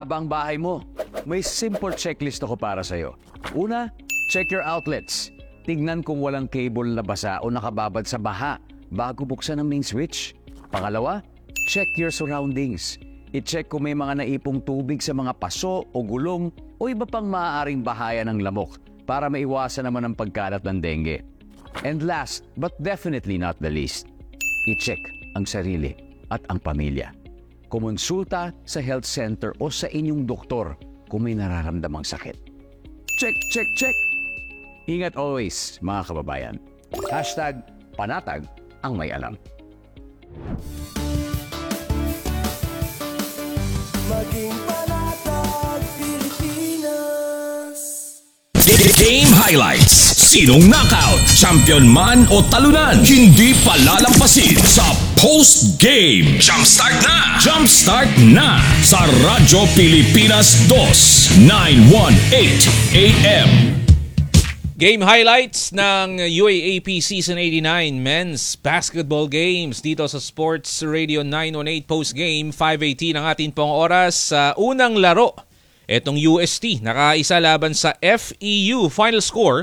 ba ang bahay mo? May simple checklist ako para sa'yo. Una, check your outlets. Tignan kung walang cable na basa o nakababad sa baha bago buksan ang main switch. Pangalawa, check your surroundings. I-check kung may mga naipong tubig sa mga paso o gulong o iba pang maaaring bahaya ng lamok para maiwasan naman ang pagkalat ng dengue. And last, but definitely not the least, i-check ang sarili at ang pamilya. Kumonsulta sa health center o sa inyong doktor kung may nararamdamang sakit. Check, check, check! Ingat always, mga kababayan. #panatag ang may alam. Maging panatag Pilipinas. Game highlights. Sinong knockout, champion man o talunan, hindi palalampasin sa post-game. Jumpstart na! Jumpstart na! Sa Radyo Pilipinas 2, 918 AM. Game highlights ng UAAP Season 89 Men's Basketball Games dito sa Sports Radio 918 post-game. 5:18 ang ating pong oras sa unang laro. Etong UST nakaisa laban sa FEU. Final score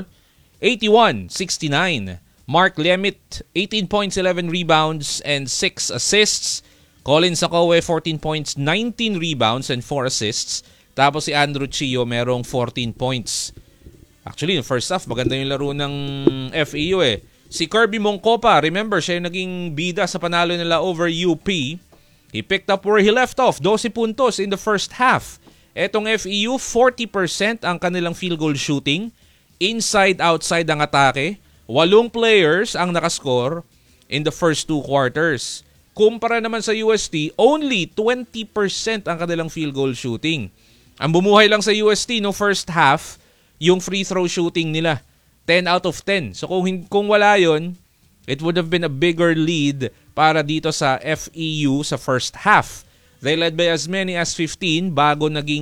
81-69. Mark Lemit 18 points, 11 rebounds and 6 assists. Colin Sacoe 14 points, 19 rebounds and 4 assists. Tapos si Andrew Chio merong 14 points. Actually, in first half, maganda yung laro ng FEU eh. Si Kirby Mongcopa, remember, siya yung naging bida sa panalo nila over UP. He picked up where he left off, 12 puntos in the first half. Etong FEU, 40% ang kanilang field goal shooting. Inside-outside ang atake. 8 players ang nakascore in the first 2 quarters. Kumpara naman sa UST, only 20% ang kanilang field goal shooting. Ang bumuhay lang sa UST no first half, yung free throw shooting nila. 10 out of 10. So kung wala yun, it would have been a bigger lead para dito sa FEU sa first half. They led by as many as 15 bago naging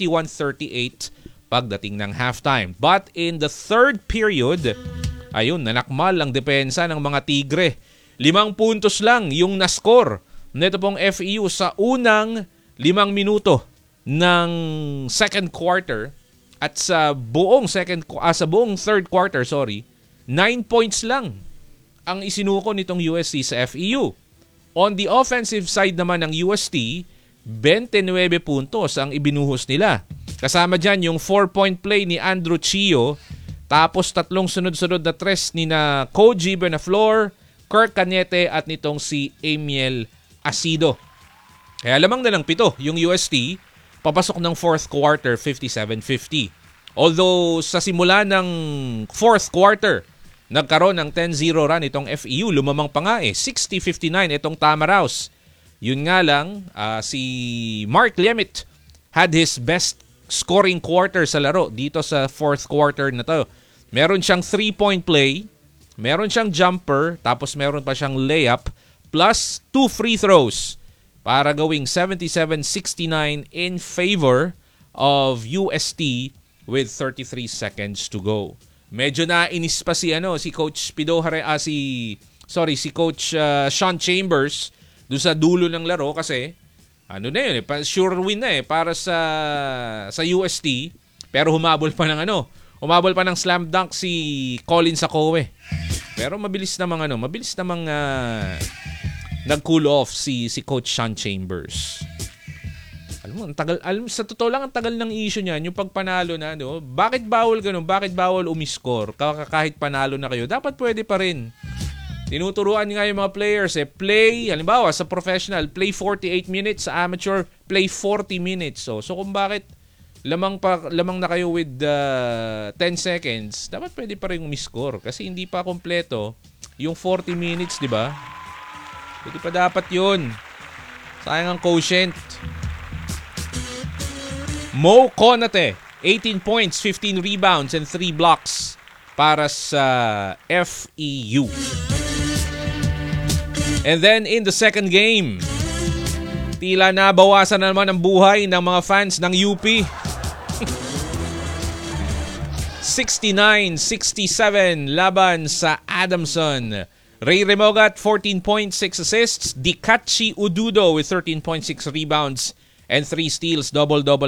41-38 pagdating ng halftime. But in the third period, ayun, nanakmal ang depensa ng mga Tigre. 5 puntos lang yung nascore nito pong FEU sa unang 5 minuto ng second quarter. At sa buong third quarter, 9 points lang ang isinuko nitong UST sa FEU. On the offensive side naman ng UST, 29 puntos ang ibinuhos nila. Kasama dyan yung 4-point play ni Andrew Chio, tapos 3 sunod-sunod na tres ni na Koji Benaflor, Kirk Cañete at nitong si Amiel Asido. Kaya lamang na lang 7 yung UST, papasok ng fourth quarter, 57-50. Although sa simula ng fourth quarter, nagkaroon ng 10-0 run itong FEU. Lumamang pa nga 60-59 itong Tamaraws. Yun nga lang, si Mark Lemit had his best scoring quarter sa laro dito sa fourth quarter na to. Meron siyang 3-point play, meron siyang jumper, tapos meron pa siyang layup, plus 2 free throws para gawing 77-69 in favor of UST with 33 seconds to go. Medyo nainis pa si Coach si Coach Sean Chambers doon sa dulo ng laro kasi sure win na para sa UST, pero humabol pa ng slam dunk si Colin Sacoe. Pero mabilis namang nag-cool off si Coach Sean Chambers. Sa totoo lang, ang tagal ng issue niyan, yung pagpanalo na, bakit bawal ganun? Bakit bawal umiscore? Kahit panalo na kayo, dapat pwede pa rin. Tinuturuan nga yung mga players, play, halimbawa, sa professional, play 48 minutes, sa amateur, play 40 minutes. So kung bakit lamang na kayo with 10 seconds, dapat pwede pa rin umiscore. Kasi hindi pa kompleto yung 40 minutes, di ba? Hindi pa dapat yun. Sayang ang quotient. Mo Konate, 18 points, 15 rebounds, and 3 blocks para sa FEU. And then in the second game, tila nabawasan na naman ang buhay ng mga fans ng UP. 69-67 laban sa Adamson. Ray Remogat, 14 points, 6 assists. Dikachi Ududo with 13.6 rebounds and 3 steals, double-double